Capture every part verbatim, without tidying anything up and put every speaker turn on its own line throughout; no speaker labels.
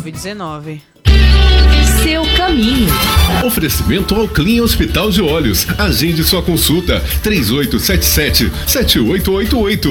covid dezenove.
Seu caminho.
Oferecimento ao Clean Hospital de Olhos. Agende sua consulta. três oito sete sete, sete oito oito oito.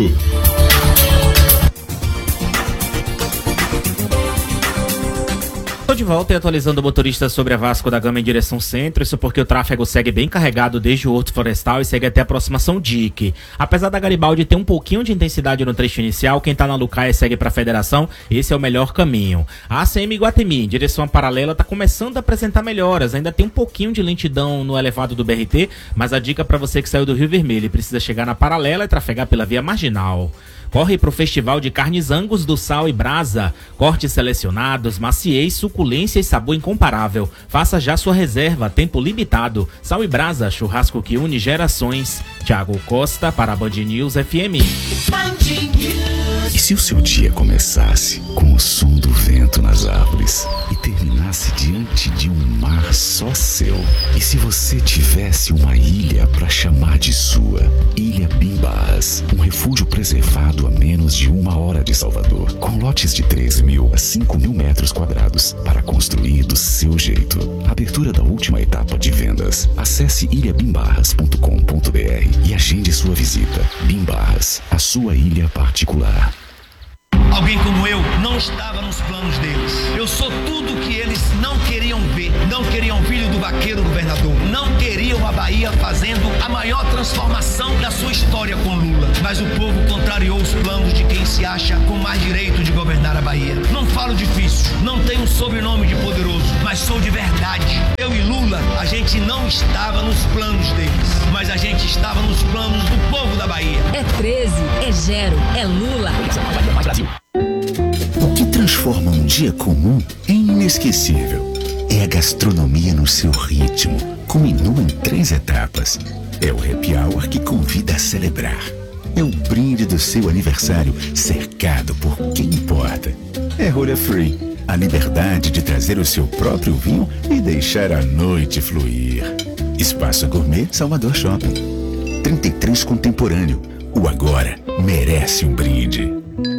Estou de volta e atualizando o motorista sobre a Vasco da Gama em direção centro, isso porque o tráfego segue bem carregado desde o Horto Florestal e segue até a aproximação D I C. Apesar da Garibaldi ter um pouquinho de intensidade no trecho inicial, quem está na Lucaia segue para a Federação, esse é o melhor caminho. A A C M Iguatemi, em direção à paralela, está começando a apresentar melhoras, ainda tem um pouquinho de lentidão no elevado do B R T, mas a dica para você que saiu do Rio Vermelho e precisa chegar na paralela é trafegar pela via marginal. Corre para o Festival de Carnes Angus do Sal e Brasa. Cortes selecionados, maciez, suculência e sabor incomparável. Faça já sua reserva, tempo limitado. Sal e Brasa, churrasco que une gerações. Thiago Costa para a Band News F M.
E se o seu dia começasse com o som do vento nas árvores e terminasse diante de um mar só seu? E se você tivesse uma ilha para chamar de sua? Ilha Bimbas, um refúgio preservado a menos de uma hora de Salvador, com lotes de três mil a cinco mil metros quadrados para construir do seu jeito. Abertura da última etapa de vendas. Acesse ilha bimbarras ponto com ponto b r e agende sua visita. Bimbarras, a sua ilha particular.
Alguém como eu não estava nos planos deles. Eu sou tudo o que eles não queriam ver. Não queriam filho do vaqueiro governador. Não queriam a Bahia fazendo a maior transformação da sua história com Lula. Mas o povo contrariou os planos de quem se acha com mais direito de governar a Bahia. Não falo difícil, não tenho um sobrenome de poderoso, mas sou de verdade. Eu e Lula, a gente não estava nos planos deles, mas a gente estava nos planos do povo da Bahia.
É treze, é Gero, é Lula.
O que transforma um dia comum em inesquecível é a gastronomia no seu ritmo, com menu em três etapas. É o happy hour que convida a celebrar. É o brinde do seu aniversário cercado por quem importa. É Rolha Free, a liberdade de trazer o seu próprio vinho e deixar a noite fluir. Espaço Gourmet Salvador Shopping. trinta e três Contemporâneo. O agora merece um brinde.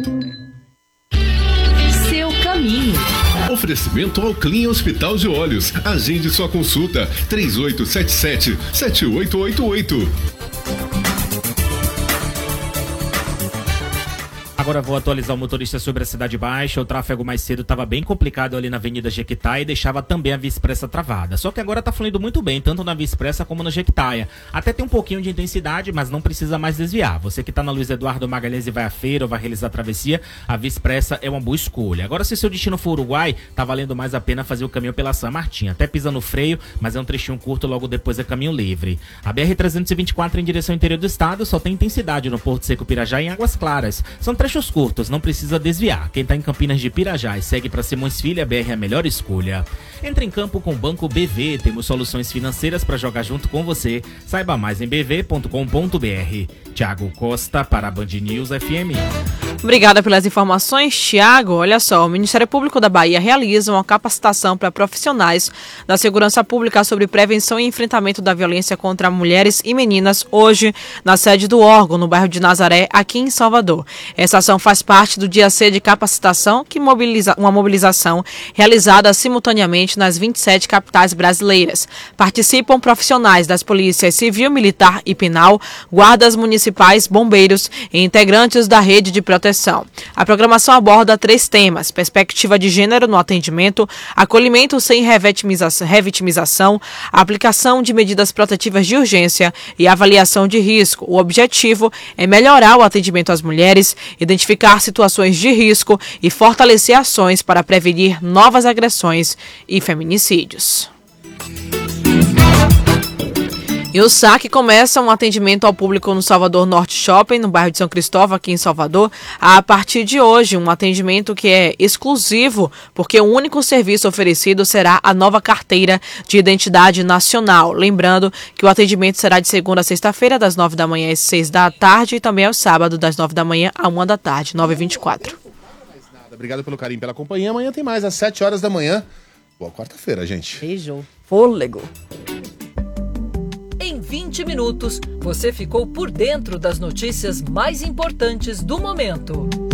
Oferecimento ao Clean Hospital de Olhos. Agende sua consulta. três oito sete sete, sete oito oito oito.
Agora vou atualizar o motorista sobre a Cidade Baixa. O tráfego mais cedo estava bem complicado ali na Avenida Jequitaia e deixava também a Via Expressa travada. Só que agora está fluindo muito bem, tanto na Via Expressa como na Jequitaia. Até tem um pouquinho de intensidade, mas não precisa mais desviar. Você que está na Luiz Eduardo Magalhães e vai à feira ou vai realizar a travessia, a Via Expressa é uma boa escolha. Agora, se seu destino for Uruguai, tá valendo mais a pena fazer o caminho pela São Martim. Até pisa no freio, mas é um trechinho curto, logo depois é caminho livre. A B R trezentos e vinte e quatro em direção ao interior do estado só tem intensidade no Porto Seco Pirajá e em Águas Claras. São trechos curtos, não precisa desviar. Quem tá em Campinas de Pirajá e segue para Simões Filho, a B R é a melhor escolha. Entre em campo com o Banco B V, temos soluções financeiras para jogar junto com você. Saiba mais em b v ponto com ponto b r. Thiago Costa para a Band News F M.
Obrigada pelas informações, Thiago. Olha só, o Ministério Público da Bahia realiza uma capacitação para profissionais da segurança pública sobre prevenção e enfrentamento da violência contra mulheres e meninas hoje na sede do órgão, no bairro de Nazaré, aqui em Salvador. Essa ação faz parte do Dia C de capacitação, que mobiliza uma mobilização realizada simultaneamente nas vinte e sete capitais brasileiras. Participam profissionais das polícias civil, militar e penal, guardas municipais, bombeiros e integrantes da rede de proteção. A programação aborda três temas: perspectiva de gênero no atendimento, acolhimento sem revitimização, revitimização, aplicação de medidas protetivas de urgência e avaliação de risco. O objetivo é melhorar o atendimento às mulheres, identificar situações de risco e fortalecer ações para prevenir novas agressões e feminicídios. E o S A C começa um atendimento ao público no Salvador Norte Shopping, no bairro de São Cristóvão, aqui em Salvador, a partir de hoje. Um atendimento que é exclusivo, porque o único serviço oferecido será a nova carteira de identidade nacional. Lembrando que o atendimento será de segunda a sexta-feira, das nove da manhã às seis da tarde, e também ao sábado, das nove da manhã à uma da tarde, nove e vinte e quatro.
Obrigado pelo carinho, pela companhia. Amanhã tem mais, às sete horas da manhã. Boa quarta-feira, gente.
Beijo. Fôlego.
Em vinte minutos, você ficou por dentro das notícias mais importantes do momento.